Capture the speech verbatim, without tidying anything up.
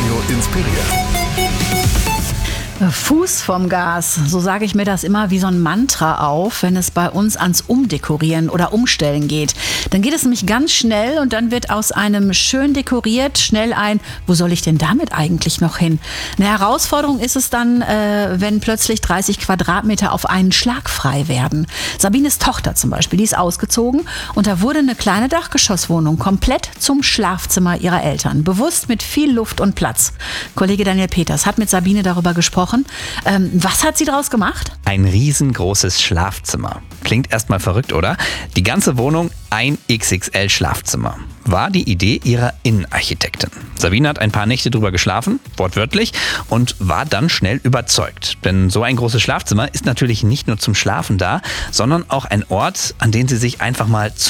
Radio inspiriert. Fuß vom Gas, so sage ich mir das immer wie so ein Mantra auf, wenn es bei uns ans Umdekorieren oder Umstellen geht. Dann geht es nämlich ganz schnell und dann wird aus einem schön dekoriert schnell ein, wo soll ich denn damit eigentlich noch hin? Eine Herausforderung ist es dann, äh, wenn plötzlich dreißig Quadratmeter auf einen Schlag frei werden. Sabines Tochter zum Beispiel, die ist ausgezogen und da wurde eine kleine Dachgeschosswohnung komplett zum Schlafzimmer ihrer Eltern, bewusst mit viel Luft und Platz. Kollege Daniel Peters hat mit Sabine darüber gesprochen. Ähm, was hat sie daraus gemacht? Ein riesengroßes Schlafzimmer. Klingt erstmal verrückt, oder? Die ganze Wohnung ein X X L-Schlafzimmer. War die Idee ihrer Innenarchitektin. Sabine hat ein paar Nächte drüber geschlafen, wortwörtlich, und war dann schnell überzeugt. Denn so ein großes Schlafzimmer ist natürlich nicht nur zum Schlafen da, sondern auch ein Ort, an den sie sich einfach mal